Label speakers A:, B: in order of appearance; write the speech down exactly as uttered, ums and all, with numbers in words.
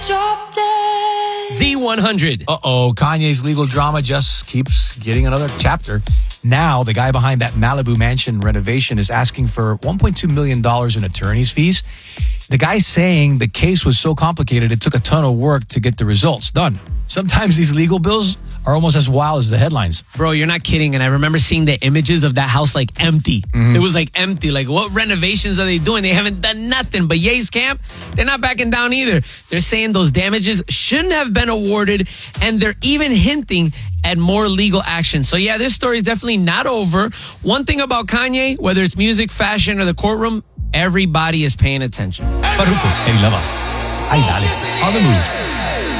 A: Drop dead.
B: Z one hundred.
C: Uh-oh, Kanye's legal drama just keeps getting another chapter. Now, the guy behind that Malibu mansion renovation is asking for one point two million dollars in attorney's fees. The guy's saying the case was so complicated, it took a ton of work to get the results done. Sometimes these legal bills are almost as wild as the headlines.
B: Bro, you're not kidding. And I remember seeing the images of that house like empty. Mm-hmm. It was like empty. Like, what renovations are they doing? They haven't done nothing. But Ye's camp, they're not backing down either. They're saying those damages shouldn't have been awarded. And they're even hinting at more legal action. So yeah, this story is definitely not over. One thing about Kanye, whether it's music, fashion, or the courtroom, everybody is paying attention.
C: Farruko, Eddie Lava. Ay, dale. On the move.